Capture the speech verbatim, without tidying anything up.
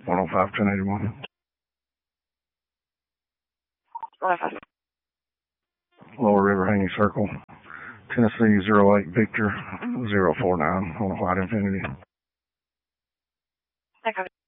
one oh five, ten eighty-one. one oh five. Lower River Hanging Circle. Tennessee zero eight Victor zero four nine on a white Infinity. I copy.